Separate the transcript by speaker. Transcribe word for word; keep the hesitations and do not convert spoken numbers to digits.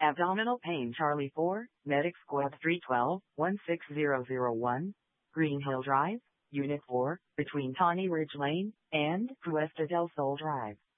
Speaker 1: Abdominal pain Charlie four, Medic Squad three one two, one six zero zero one, Green Hill Drive, Unit four, between Tawny Ridge Lane and Cuesta del Sol Drive.